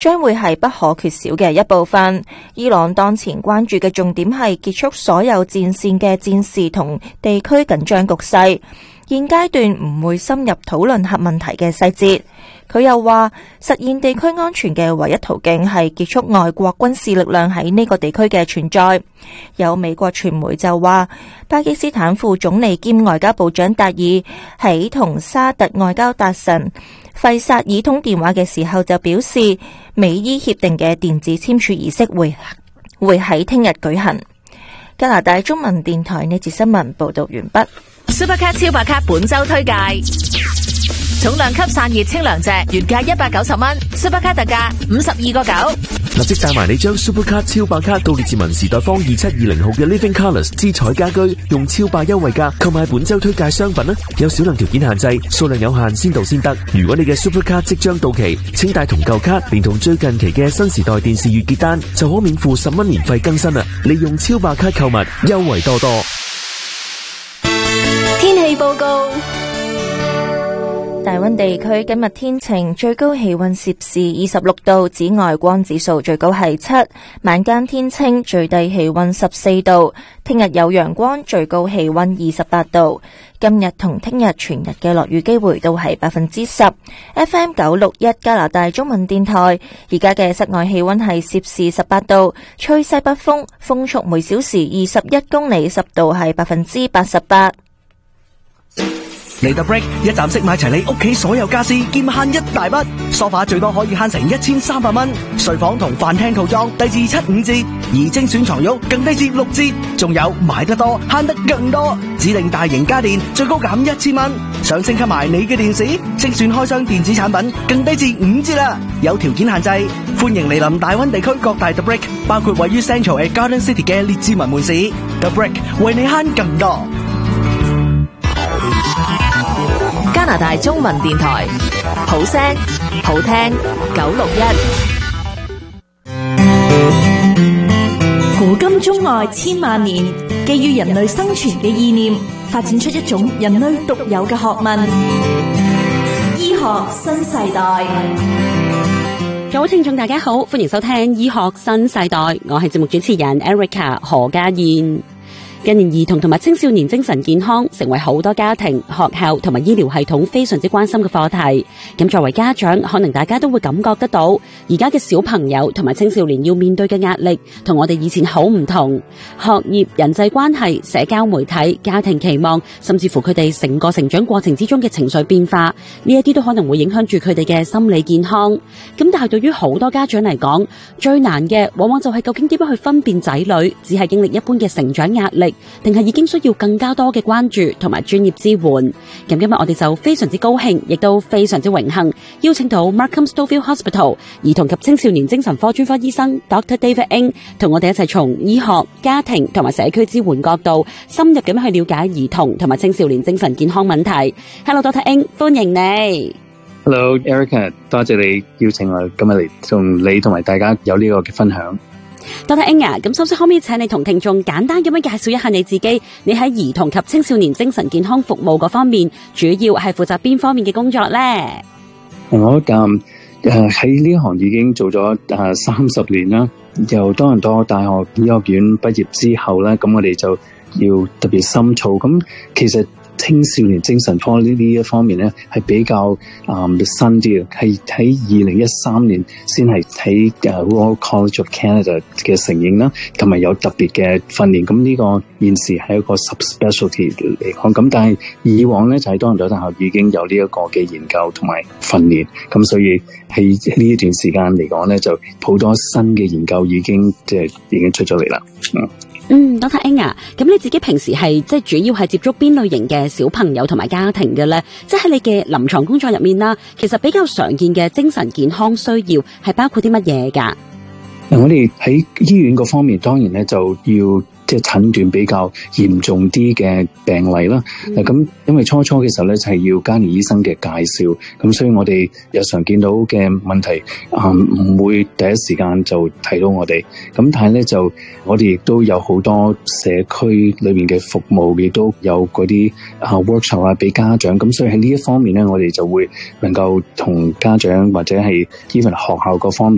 將會係不可缺少嘅一部分。伊朗當前關注嘅重點係結束所有戰線嘅戰事同地區緊張局勢，現階段唔會深入討論核問題嘅細節。佢又話，實現地區安全嘅唯一途徑係結束外國軍事力量喺呢個地區嘅存在。有美國傳媒就話，巴基斯坦副總理兼外交部長達爾喺同沙特外交大臣費薩爾通電話嘅時候就表示，美伊協定嘅電子簽署儀式會喺聽日舉行。加拿大中文電台呢節新聞報道完畢。 Supercat 超白卡本周推介，重量級散熱清涼隻，原價190蚊，Supercat特價52.9。 立即帶埋你將 Supercat 超白卡到列治文時代坊2720號嘅 Living Colours 之彩家居，用超霸優惠價購買本周推介商品啦！有少量條件限制，數量有限，先到先得。如果你嘅 Supercat 即將到期，請帶同舊卡，連同最近期嘅新時代電視月結單，就可免付10蚊年費更新啦！利用超白卡購物，優惠多多。 天氣報告。 大溫地區今日天晴，最高氣溫攝氏26度，紫外光指數最高係7。晚間天清，最低氣溫14度。聽日有陽光，最高氣溫28度。今日同聽日全日嘅落雨機會都係10%。FM 961加拿大中文電台，而家嘅室外氣溫係攝氏18度，吹西北風，風速每小時21公里，濕度係88%。 嚟到 Brick 一站式買齊你屋企所有家私，兼慳一大筆。梳化最多可以慳成1300蚊，睡房同飯廳套裝低至75折，而精選床褥更低至6折。仲有買得多慳得更多，指定大型家電最高減1000蚊。想升級埋你嘅電視，精選開箱電子產品更低至5折啦。有條件限制，歡迎嚟臨大溫地區各大 The Brick， 包括位於 Central at Garden City 嘅列治文門市。The Brick 為你慳更多。 加拿大中文電台，好聲好聽961。 古今中外千萬年，基於人類生存嘅意念，發展出一種人類獨有嘅學問——醫學新世代。 各位聽眾大家好，歡迎收聽醫學新世代，我係節目主持人 Erica 何家燕。近年兒童同埋青少年精神健康成為好多家庭、學校同埋醫療系統非常之關心嘅課題。咁作為家長，可能大家都會感覺得到，而家嘅小朋友同埋青少年要面對嘅壓力，同我哋以前好唔同。學業、人際關係、社交媒體、家庭期望，甚至乎佢哋成個成長過程之中嘅情緒變化，呢一啲都可能會影響住佢哋嘅心理健康。咁但係對於好多家長嚟講，最難嘅往往就係究竟點樣去分辨仔女只係經歷一般嘅成長壓力，定係已經需要更加多嘅關注同埋專業支援。咁今日我哋就非常之高興，亦都非常之榮幸，邀請到 Markham Stouffville Hospital 兒童及青少年精神科專科醫生 Dr. David Ng 同我哋一齊從醫學、家庭同埋社區支援角度，深入咁去了解兒童同埋青少年精神健康問題。Hello Dr. Ng， 歡迎你。 Hello Erica， 多謝你邀請我今日嚟同你同埋大家有呢個嘅分享。 Dr. Ng 啊，咁首先可唔可以請你同聽眾簡單咁樣介紹一下你自己？你喺兒童及青少年精神健康服務嗰方面，主要係負責邊方面嘅工作咧？ 我喺呢行已經做咗30年啦。由多倫多大學醫學院畢業之後咧，咁我哋就要特別深造。咁其實青少年精神科呢一方面咧，係比較新啲嘅，係喺2013年先係喺Royal College of Canada 嘅承認啦，同埋有特別嘅訓練。咁呢個現時係一個 subspecialty 嚟講，咁但係以往咧就喺多倫多大學已經有呢一個嘅研究同埋訓練，咁所以喺呢一段時間嚟講咧，就好多新嘅研究已經出咗嚟啦。 Dr. Ng 啊，咁你自己平時係主要係接觸邊類型嘅小朋友同埋家庭嘅咧？即係你嘅臨床工作入面啦，其實比較常見嘅精神健康需要係包括啲乜嘢㗎？ 我哋喺醫院嗰方面，當然咧就要診斷比較嚴重啲嘅病例啦。咁因為初嘅時候咧就係要家庭醫生嘅介紹，咁所以我哋日常見到嘅問題唔會第一時間就睇到我哋。咁但係咧就我哋亦都有好多社區裏面嘅服務，亦都有嗰啲workshop 俾家長。咁所以喺呢一方面咧，我哋就會能夠同家長或者係even學校嗰方面